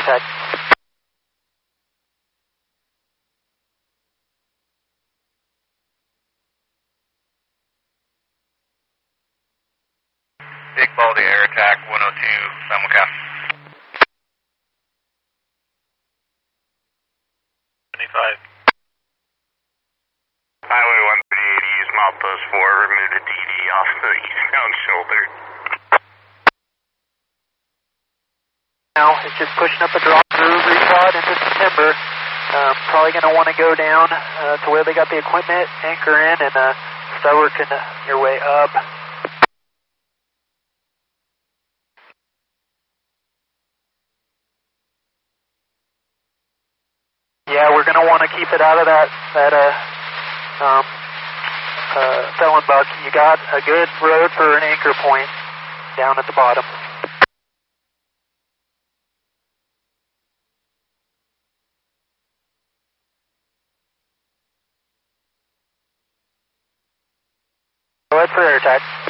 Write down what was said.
attack. Big Baldy Air Attack 102, simulcast. 25. Highway 138, use milepost 4, remove the DD off the eastbound shoulder. Now it's just pushing up a drop through reflot into September. Probably going to want to go down to where they got the equipment, anchor in, and start working your way up. Yeah, we're going to want to keep it out of that felon buck. You got a good road for an anchor point down at the bottom. Go ahead for air attack.